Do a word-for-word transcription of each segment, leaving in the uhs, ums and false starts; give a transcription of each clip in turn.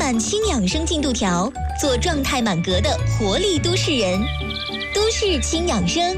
满轻养生进度条，做状态满格的活力都市人。都市轻养生。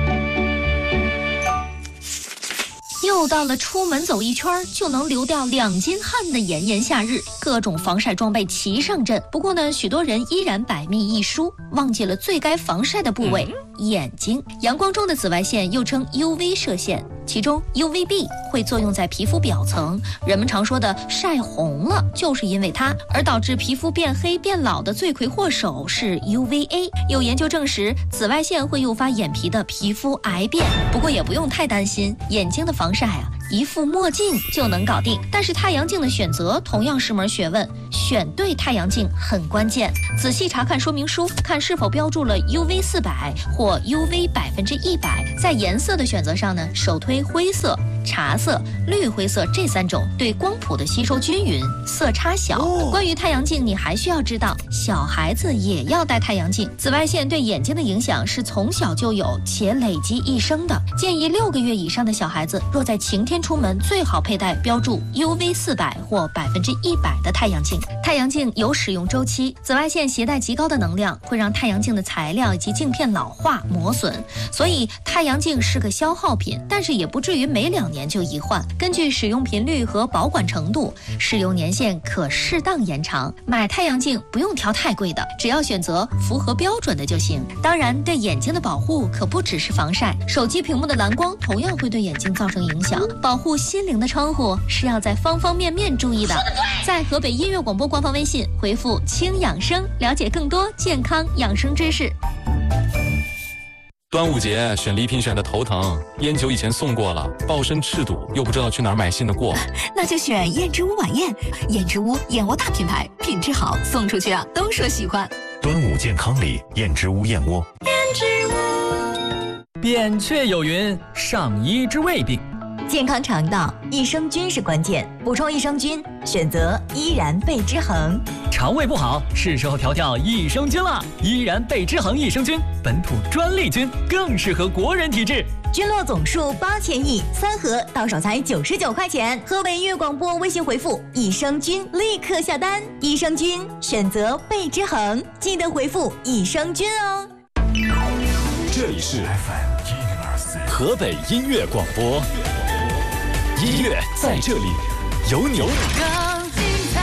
又到了出门走一圈就能流掉两斤汗的炎炎夏日，各种防晒装备齐上阵。不过呢，许多人依然百密一疏，忘记了最该防晒的部位——眼睛。阳光中的紫外线又称 U V 射线，其中 U V B 会作用在皮肤表层，人们常说的晒红了，就是因为它。而导致皮肤变黑变老的罪魁祸首是 U V A。有研究证实，紫外线会诱发眼皮的皮肤癌变。不过也不用太担心，眼睛的防晒啊，一副墨镜就能搞定。但是太阳镜的选择同样是门学问，选对太阳镜很关键。仔细查看说明书，看是否标注了 U V 四百或 U V 百分之一百。在颜色的选择上呢，首推灰色、茶色、绿灰色这三种，对光谱的吸收均匀，色差小。哦、关于太阳镜，你还需要知道，小孩子也要戴太阳镜。紫外线对眼睛的影响是从小就有且累积一生的。建议六个月以上的小孩子，若在晴天出门，最好佩戴标注 U V 四百或百分之一百的太阳镜。太阳镜有使用周期，紫外线携带极高的能量，会让太阳镜的材料以及镜片老化磨损，所以太阳镜是个消耗品，但是也不至于每两年就一换。根据使用频率和保管程度，使用年限可适当延长。买太阳镜不用挑太贵的，只要选择符合标准的就行。当然，对眼睛的保护可不只是防晒，手机屏幕的蓝光同样会对眼睛造成影响。保护心灵的窗户是要在方方面面注意的。在河北音乐广播官方微信回复轻养生，了解更多健康养生知识。 端午节选礼品选的头疼，烟酒以前送过了，抱身赤赌，又不知道去哪儿买新的过。 那就选燕之屋晚宴，燕之屋燕窝大品牌，品质好，送出去啊都说喜欢。 端午健康礼，燕之屋燕窝。 燕之屋。 扁鹊有云：上医之未病。 健康肠道，益生菌是关键，补充益生菌，选择依然贝之恒。 肠胃不好，是时候调调益生菌了。依然贝之恒益生菌，本土专利菌，更适合国人体质。 菌落总数八千亿，三盒到手才九十九块钱。河北音乐广播微信回复益生菌，立刻下单。益生菌选择贝之恒，记得回复益生菌哦。 这里是 F M 一零二四河北音乐广播。音乐在这里，有你。更精彩。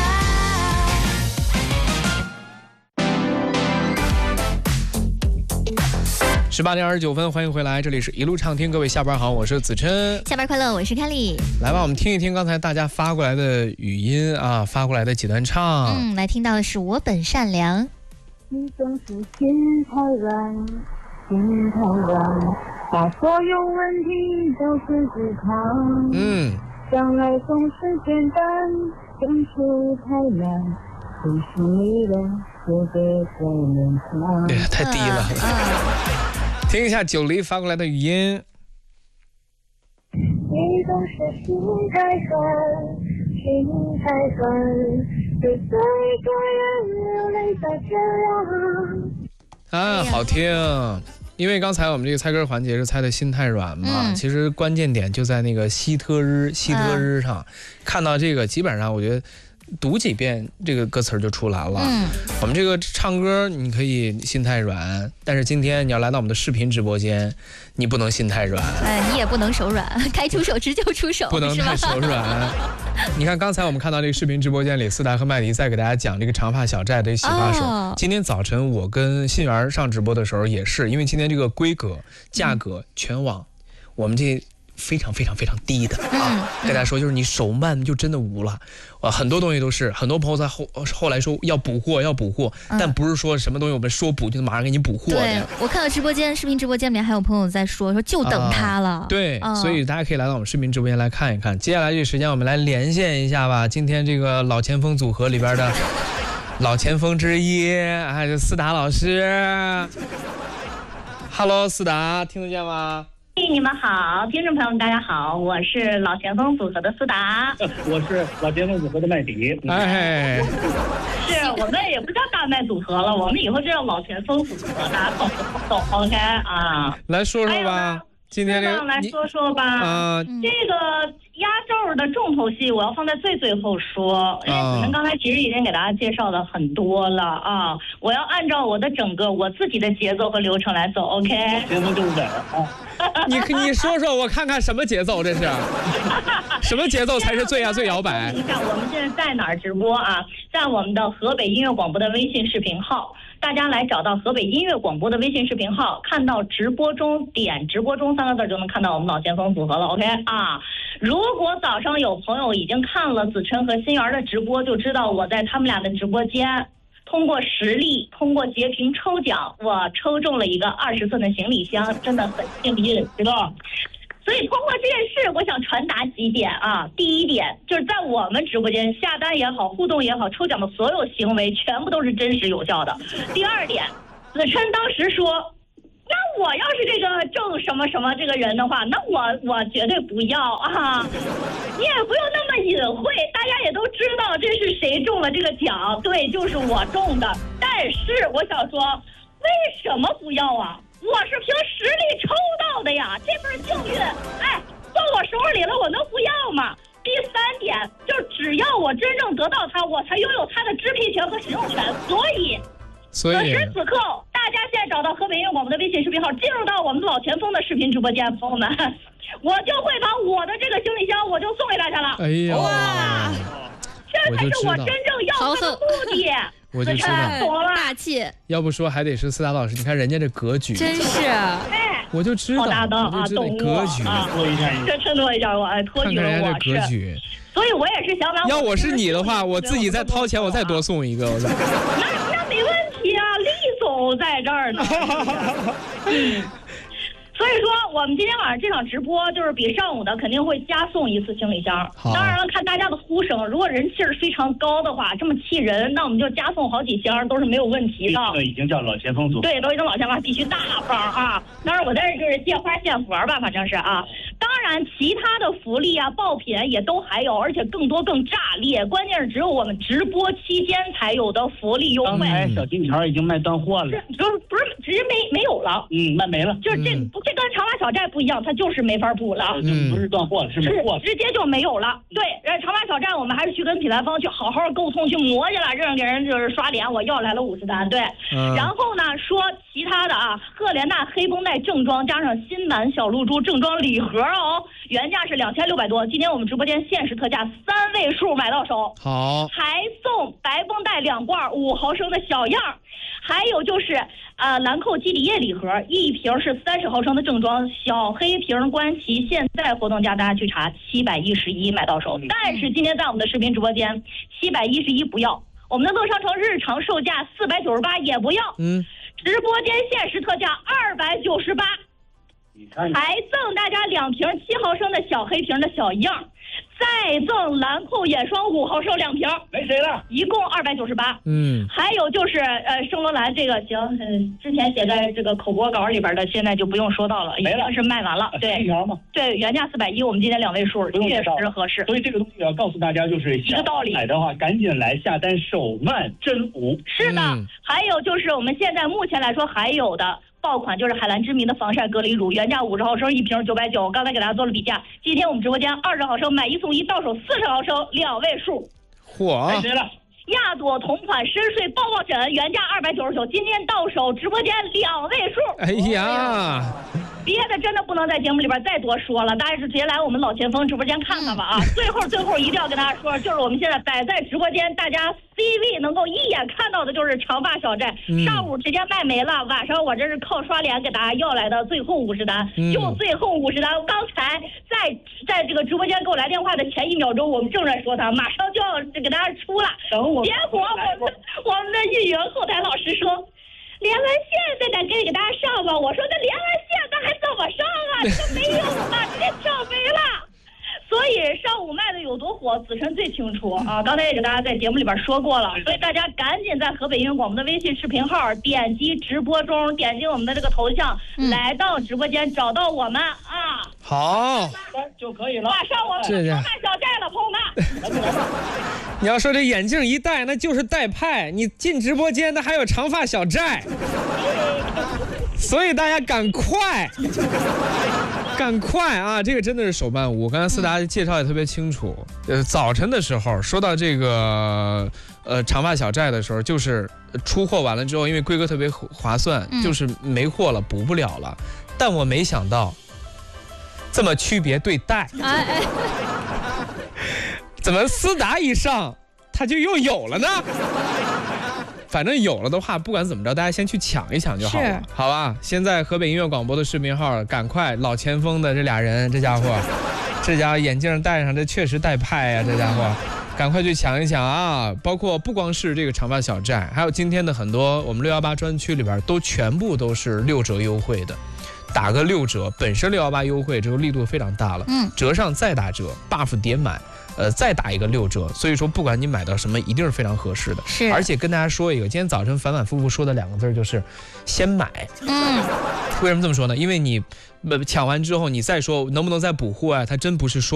十八点二十九分，欢迎回来，这里是一路畅听，各位下班好，我是子琛。 下班快乐，我是凯丽。 来吧，我们听一听刚才大家发过来的语音啊，发过来的几段唱。 嗯，来听到的是我本善良。 你总是心太软，心太软，把所有问题都是自扛。 嗯， 将来总是简单，相处太难，其实你的世界在勉强。 哎呀，太低了。啊啊听一下九黎发过来的语音。 你总是心太软，心太软，对最多人流泪在这样。 啊，好听。因为刚才我们这个猜歌环节是猜的心太软嘛、嗯、其实关键点就在那个西特日西特日上、嗯、看到这个基本上我觉得读几遍这个歌词就出来了、嗯、我们这个唱歌你可以心太软，但是今天你要来到我们的视频直播间，你不能心太软， 哎，你也不能手软，该出手直就出手， 不能太手软。你看刚才我们看到这个视频直播间里，思达和麦迪在给大家讲这个长发小寨的洗发水、哦、今天早晨我跟信源上直播的时候也是，因为今天这个规格价格全网、嗯、我们这非常非常非常低的啊！跟、嗯、大家说，就是你手慢就真的无了。啊，很多东西都是，很多朋友在后后来说要补货，要补货、嗯，但不是说什么东西我们说补就马上给你补货的。 对，我看到直播间视频直播间里面还有朋友在说，说就等它了。 啊、对、嗯，所以大家可以来到我们视频直播间来看一看。接下来这个时间，我们来连线一下吧。今天这个老前锋组合里边的老前锋之一，还是思达老师。Hello， 思达，听得见吗？ 你们好，听众朋友们大家好，我是老前锋组合的思达， 我是老前锋组合的麦迪。 哎， 是我们也不叫大麦组合了，我们以后就叫老前锋组合，大家懂懂 OK 啊？ 来说说吧，今天这个来说说吧， 啊、 这个压轴的重头戏我要放在最最后说，因为子琛刚才其实已经给大家介绍的很多了啊，我要按照我的整个我自己的节奏和流程来走 ，OK？ 节奏就是这样啊。 你你说说我看看什么节奏这是？什么节奏才是最呀最摇摆？ 你看我们现在在哪儿直播啊？在我们的河北音乐广播的微信视频号。大家来找到河北音乐广播的微信视频号，看到直播中，点直播中三个字就能看到我们老前锋组合了 ，OK 啊？如果早上有朋友已经看了子琛和心源的直播，就知道我在他们俩的直播间，通过实力，通过截屏抽奖，我抽中了一个二十寸的行李箱，真的很幸运，知道。所以通过这件事，我想传达几点啊。第一点就是在我们直播间下单也好，互动也好，抽奖的所有行为全部都是真实有效的。第二点，子琛当时说，那我要是这个郑什么什么这个人的话，那我我绝对不要啊。你也不用那么隐晦，大家也都知道这是谁中了这个奖，对，就是我中的。但是我想说，为什么不要啊？我是凭实力抽到的呀，这份幸运，哎，到我手里了，我能不要吗？第三点，就只要我真正得到它，我才拥有它的支配权和使用权。所以， 所以此时此刻，大家现在找到河北音乐广播的微信视频号，进入到我们老前锋的视频直播间，朋友们，我就会把我的这个行李箱，我就送给大家了。 哎呀，哇！ 这才是我真正要它的目的。 我就知道， 大气。 要不说还得是思达老师，你看人家这格局， 真是。 哎， 我就知道， 好搭档啊，懂我格局， 托一下， 这衬托一下我，哎，托举了我。 看看人家这格局。 所以我也是想把。 要我是你的话，我自己再掏钱，我再多送一个。 那那没问题啊，厉总在这儿呢。所以说，我们今天晚上这场直播就是比上午的肯定会加送一次行李箱。当然了，看大家的呼声，如果人气儿非常高的话，这么气人，那我们就加送好几箱都是没有问题的。 这已经叫老前锋组。 对，都已经老前锋，必须大方啊！当然，我在这就是借花献佛吧，反正是啊。当然，其他的福利啊、爆品也都还有，而且更多更炸裂。关键是只有我们直播期间才有的福利优惠。 刚才小金条已经卖断货了， 就是不是直接没没有了？ 嗯，卖没了。 就是这不。这跟长发小寨不一样，它就是没法补了， 嗯，不是断货了，是没货， 直接就没有了。对，长发小寨我们还是去跟品牌方去好好沟通，去磨去了，这样给人就是刷脸，我要来了五十单，对。嗯、然后呢，说其他的啊，赫莲娜黑绷带正装加上新版小露珠正装礼盒哦，原价是两千六百多，今天我们直播间限时特价三位数买到手， 好， 还送白绷带两罐五毫升的小样。还有就是，呃，兰蔻基底液礼盒，一瓶是三十毫升的正装，小黑瓶观其现在活动价大家去查，七百一十一买到手。但是今天在我们的视频直播间，七百一十一不要，我们的乐商城日常售价四百九十八也不要，嗯，直播间限时特价二百九十八，还赠大家两瓶七毫升的小黑瓶的小样。再赠兰蔻眼霜五毫升两瓶， 没谁了， 一共二百九十八。 嗯， 还有就是呃，圣罗兰这个行，嗯，之前写在这个口播稿里边的，现在就不用说到了，已经是卖完了。对， 一条吗？ 对，原价四百一，我们今天两位数，确实合适。 所以这个东西要告诉大家，就是一个道理。 买的话，赶紧来下单，手慢真无。 是的，嗯、还有就是我们现在目前来说还有的。爆款就是海蓝之谜的防晒隔离乳，原价五十毫升一瓶九百九，刚才给大家做了比价。今天我们直播间二十毫升买一送一，到手四十毫升两位数。 嚯！ 来谁了？ 亚朵同款深睡抱抱枕，原价二百九十九，今天到手直播间两位数。 哎呀！ 别的真的不能在节目里边再多说了，大家是直接来我们老前锋直播间看看吧啊！最后最后一定要跟大家说，就是我们现在摆在直播间，大家 C V 能够一眼看到的就是长发小寨，嗯、上午直接卖没了，晚上我这是靠刷脸给大家要来的最后五十单，嗯、就最后五十单。刚才在在这个直播间给我来电话的前一秒钟，我们正在说它，马上就要给大家出了，结果我们我们的运营后台老师说。连完线再再给给大家上吧，我说那连完线那还怎么上啊？这没有了，直接抢没了。所以上午卖的有多火，子琛最清楚啊！刚才也给大家在节目里边说过了，所以大家赶紧在河北音乐广播的微信视频号点击直播中，点击我们的这个头像，嗯、来到直播间找到我们啊！ 好， 就可以了。 马上我们就卖小寨了，朋友们。 你要说这眼镜一戴，那就是戴派；你进直播间，那还有长发小寨。所以大家赶快。 赶快啊！这个真的是手办屋。刚才思达介绍也特别清楚。呃，早晨的时候说到这个呃长发小寨的时候，就是出货完了之后，因为规格特别划算， 嗯、 就是没货了，补不了了。但我没想到这么区别对待。哎哎，怎么思达一上，它就又有了呢？反正有了的话，不管怎么着，大家先去抢一抢就好了，好吧？现在河北音乐广播的视频号，赶快老前锋的这俩人，这家伙，这家伙眼镜戴上，这确实带派呀、啊，这家伙，赶快去抢一抢啊！包括不光是这个长发小寨，还有今天的很多我们六一八专区里边都全部都是六折优惠的。打个六折，本身六一八优惠之后力度非常大了，嗯，折上再打折 ，buff 叠满，呃，再打一个六折，所以说不管你买到什么，一定是非常合适的。 是， 而且跟大家说一个，今天早晨反反复复说的两个字就是先买。嗯，为什么这么说呢？因为你抢完之后，你再说能不能再补货啊，它真不是说。